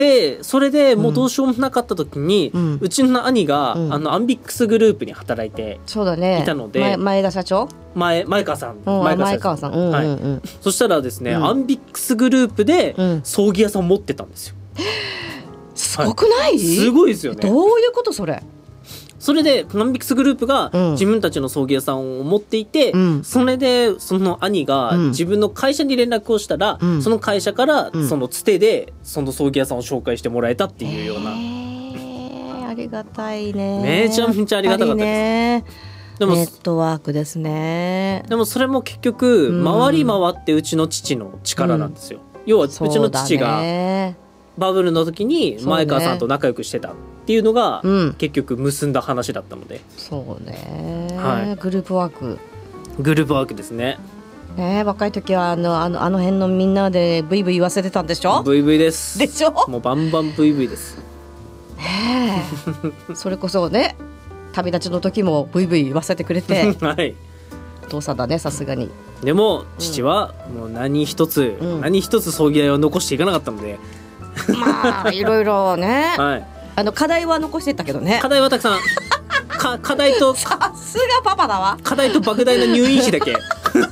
でそれでもうどうしようもなかった時に、うちの兄が、アンビックスグループに働いていたので、 前田社長、 前川さん、 前川さん、 そしたらですね、アンビックスグループで葬儀屋さんを持ってたんですよ。 すごくない？ すごいですよね。 どういうことそれ？ それでアンビックスグループが自分たちの葬儀屋さんを持っていて、それでその兄が自分の会社に連絡をしたら、その会社からそのつてでその葬儀屋さんを紹介してもらえたっていうような、 ありがたいね。 めちゃめちゃありがたかったです。でもネットワークですね。 でもそれも結局回り回ってうちの父の力なんですよ。要はうちの父がバブルの時に前川さんと仲良くしてたっていうのが結局結んだ話だったので、 そうね、グループワークですね。 若い時はあの辺のみんなでブイブイ言わせてたんでしょ。 ブイブイです。 でしょ。 もうバンバンブイブイです。 それこそね、旅立ちの時もブイブイ言わせてくれて、 はい、 お父さんだね、さすがに。 でも父はもう何一つ葬儀代を残していかなかったので、 まあいろいろね、課題は残してたけどね。 課題はたくさん課題とさすがパパだわ。 課題と莫大な入院費だけ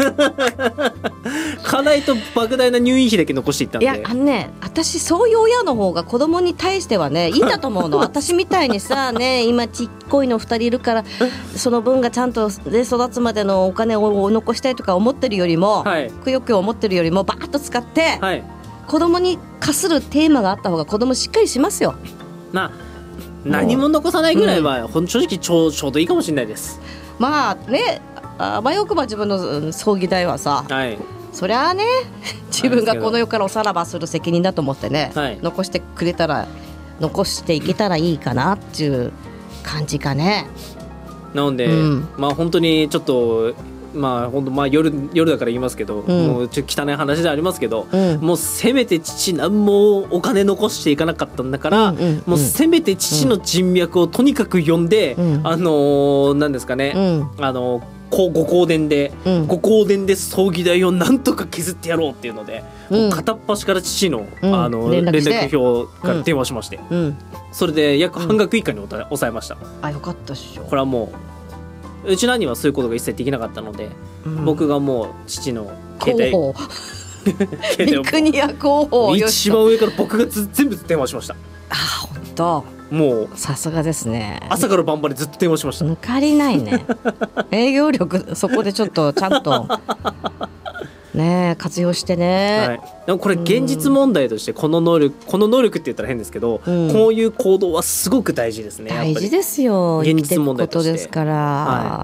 課題と莫大な入院費だけ残していったんで。 いや私そういう親の方が子供に対してはねいいんだと思うの。私みたいにさね、今ちっこいの2人いるからその分がちゃんとで育つまでのお金を残したいとか思ってるよりも、くよくよ思ってるよりもバーッと使って、子供に課するテーマがあった方が子供しっかりしますよ。 何も残さないぐらいは、正直ちょうどいいかもしれないです。 まあね、よくば自分の葬儀代はさ、そりゃあね自分がこの世からおさらばする責任だと思ってね、残していけたらいいかなっていう感じかね。 なので、本当にちょっと本当夜だから言いますけど、もうちょっと汚い話ではありますけど、もうせめて父何もお金残していかなかったんだから、もうせめて父の人脈をとにかく呼んで、なんですかね、ご香典で葬儀代をなんとか削ってやろうっていうので、もう片っ端から父の、連絡表から電話しまして、それで約半額以下に抑えました。 よかったっしょ。これはもううちの兄はそういうことが一切できなかったので、僕がもう父の携帯三国屋広報一番上から僕が全部電話しました。 本当。 もうさすがですね。 朝から晩までずっと電話しました。 抜かりないね。営業力そこでちょっとちゃんとね活用してね。 でもこれ現実問題としてこの能力って言ったら変ですけど、こういう行動はすごく大事ですね。 大事ですよ。現実問題としてですから。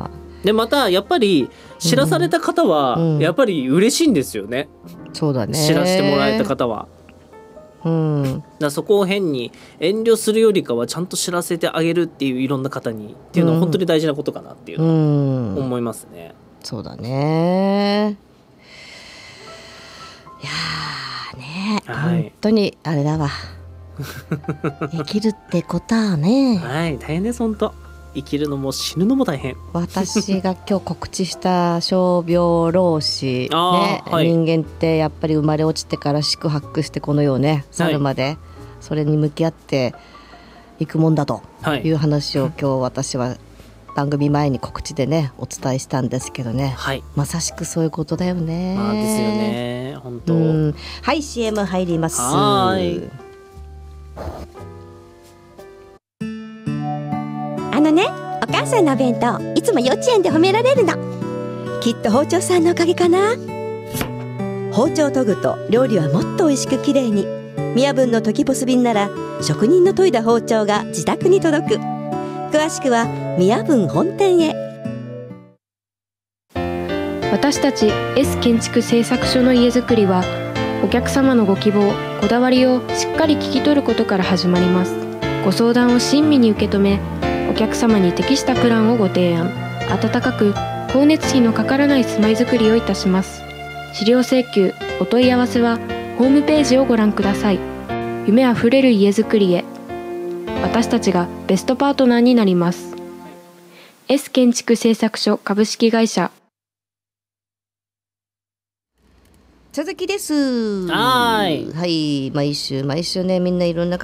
でまたやっぱり知らされた方はやっぱり嬉しいんですよね。 そうだね。 知らせてもらえた方は。だそこを変に遠慮するよりかはちゃんと知らせてあげるっていういろんな方にっていうのは本当に大事なことかなっていうのは思いますね。 そうだね。いやね、本当にあれだわ。生きるってことはね。 大変です本当。生きるのも死ぬのも大変。 私が今日告知した傷病老死、人間ってやっぱり生まれ落ちてから四苦八苦してこの世をね去るまで、それに向き合っていくもんだという話を今日私は番組前に告知でねお伝えしたんですけどね、まさしくそういうことだよね。 ですよね本当。 はい CM 入ります。 ね、お母さんのお弁当いつも幼稚園で褒められるの。きっと包丁さんのおかげかな。包丁研ぐと料理はもっと美味しくきれいに。みやぶんのトキポス便なら職人の研いだ包丁が自宅に届く。詳しくはみやぶん本店へ。 私たち S 建築製作所の家づくりはお客様のご希望、こだわりをしっかり聞き取ることから始まります。ご相談を親身に受け止め、お客様に適したプランをご提案。温かく光熱費のかからない住まいづくりをいたします。資料請求お問い合わせはホームページをご覧ください。夢あふれる家づくりへ、私たちがベストパートナーになります。 S 建築製作所株式会社。 続きです。 はい毎週ねみんないろんな